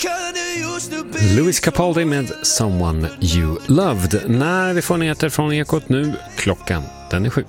Louis Capaldi med Someone You Loved. När vi får nyheter från Ekot nu, klockan den är 7.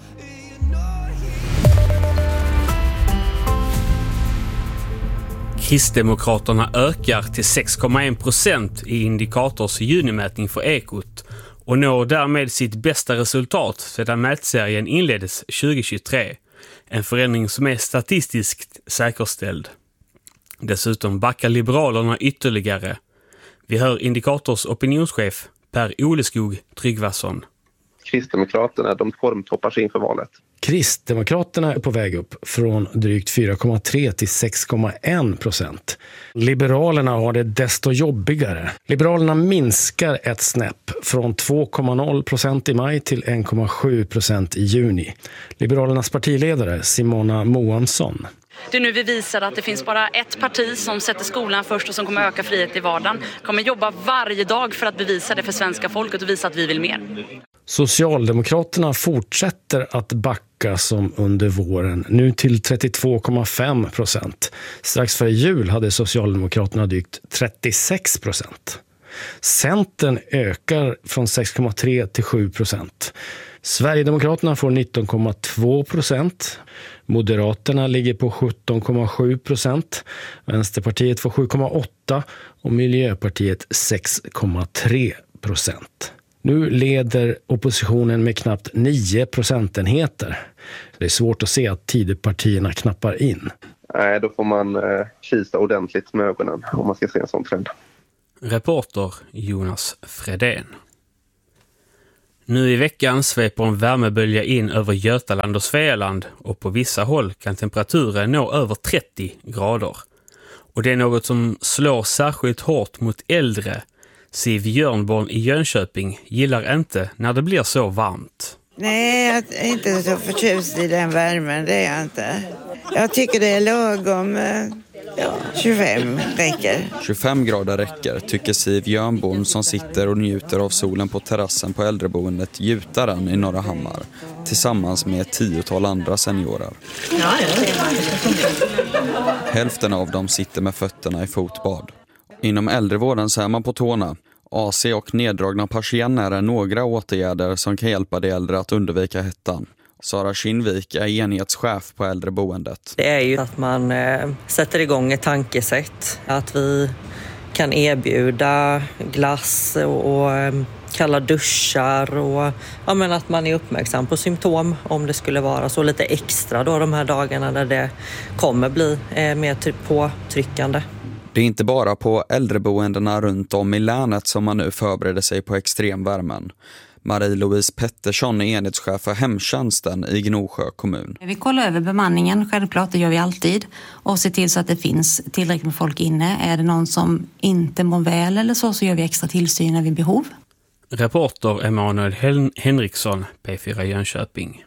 Kristdemokraterna ökar till 6,1% i Indikators junimätning för Ekot och når därmed sitt bästa resultat sedan mätserien inleddes 2023. En förändring som är statistiskt säkerställd. Dessutom backar Liberalerna ytterligare. Vi hör Indikators opinionschef Per Oleskog Tryggvason. Kristdemokraterna, de formtoppar sig inför valet. Kristdemokraterna är på väg upp från drygt 4,3 till 6,1%. Liberalerna har det desto jobbigare. Liberalerna minskar ett snäpp från 2,0% i maj till 1,7% i juni. Liberalernas partiledare Simona Moamsson. Det är nu vi visar att det finns bara ett parti som sätter skolan först och som kommer öka frihet i vardagen. Kommer jobba varje dag för att bevisa det för svenska folket och visa att vi vill mer. Socialdemokraterna fortsätter att backa som under våren, nu till 32,5%. Strax före jul hade Socialdemokraterna drygt 36%. Centern ökar från 6,3 till 7%. Sverigedemokraterna får 19,2%. Moderaterna ligger på 17,7%. Vänsterpartiet får 7,8% och Miljöpartiet 6,3%. Nu leder oppositionen med knappt 9 procentenheter. Det är svårt att se att Tidöpartierna knappar in. Nej, då får man kisa ordentligt med ögonen om man ska se en sån trend. Reporter Jonas Fredén. Nu i veckan sveper en värmebölja in över Götaland och Svealand och på vissa håll kan temperaturen nå över 30 grader. Och det är något som slår särskilt hårt mot äldre. Siv Jörnborn i Jönköping gillar inte när det blir så varmt. Nej, jag är inte så förtjust i den värmen, det är jag inte. Jag tycker det är lagom, 25 räcker. 25 grader räcker, tycker Siv Jörnborn som sitter och njuter av solen på terrassen på äldreboendet Gjutaren i Norra Hammar. Tillsammans med ett 10-tal andra seniorer. Hälften av dem sitter med fötterna i fotbad. Inom äldrevården så är man på tårna. AC och neddragna persienner är några åtgärder som kan hjälpa de äldre att undvika hettan. Sara Kinnvik är enhetschef på äldreboendet. Det är ju att man sätter igång ett tankesätt. Att vi kan erbjuda glass och kalla duschar och att man är uppmärksam på symptom om det skulle vara så lite extra då de här dagarna där det kommer bli mer påtryckande. Det är inte bara på äldreboendena runt om i länet som man nu förbereder sig på extremvärmen. Marie-Louise Pettersson är enhetschef för hemtjänsten i Gnosjö kommun. Vi kollar över bemanningen, självklart, det gör vi alltid. Och ser till så att det finns tillräckligt med folk inne. Är det någon som inte mår väl eller så gör vi extra tillsyn vid behov. Reporter Emanuel Henriksson, P4 Jönköping.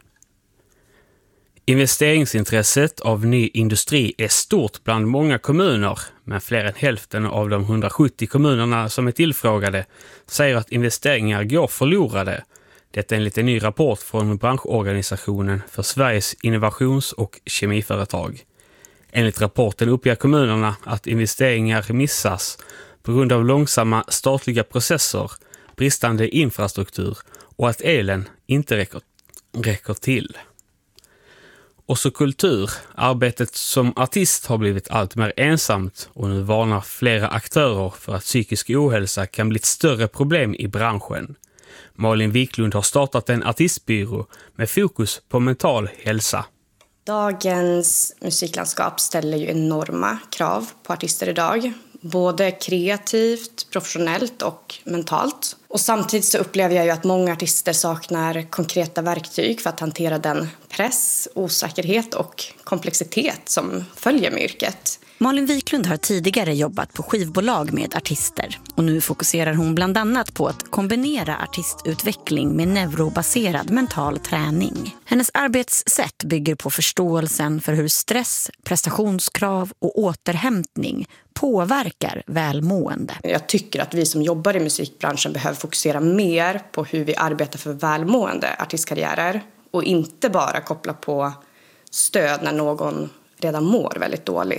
Investeringsintresset av ny industri är stort bland många kommuner, men fler än hälften av de 170 kommunerna som är tillfrågade säger att investeringar går förlorade. Detta är enligt en ny rapport från branschorganisationen för Sveriges innovations- och kemiföretag. Enligt rapporten uppger kommunerna att investeringar missas på grund av långsamma statliga processer, bristande infrastruktur och att elen inte räcker till. Och så kultur. Arbetet som artist har blivit allt mer ensamt och nu varnar flera aktörer för att psykisk ohälsa kan bli ett större problem i branschen. Malin Wiklund har startat en artistbyrå med fokus på mental hälsa. Dagens musiklandskap ställer ju enorma krav på artister idag. Både kreativt, professionellt och mentalt. Och samtidigt så upplever jag ju att många artister saknar konkreta verktyg för att hantera den press, osäkerhet och komplexitet som följer med yrket. Malin Wiklund har tidigare jobbat på skivbolag med artister och nu fokuserar hon bland annat på att kombinera artistutveckling med neurobaserad mental träning. Hennes arbetssätt bygger på förståelsen för hur stress, prestationskrav och återhämtning påverkar välmående. Jag tycker att vi som jobbar i musikbranschen behöver fokusera mer på hur vi arbetar för välmående artistkarriärer och inte bara koppla på stöd när någon redan mår väldigt dåligt.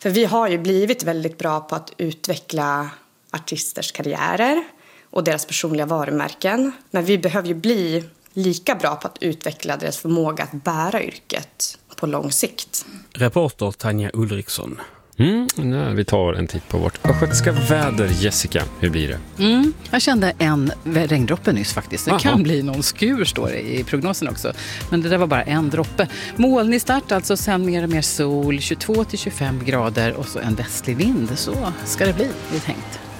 För vi har ju blivit väldigt bra på att utveckla artisters karriärer och deras personliga varumärken. Men vi behöver ju bli lika bra på att utveckla deras förmåga att bära yrket på lång sikt. Reporter Tanja Ulriksson. Vi tar en titt på vårt östgötska väder. Jessica, hur blir det? Jag kände en regndroppe nyss faktiskt. Det kan bli någon skur, står det i prognosen också. Men det där var bara en droppe. Molnig start, alltså sen mer och mer sol, 22-25 grader och så en västlig vind. Så ska det bli, det är tänkt.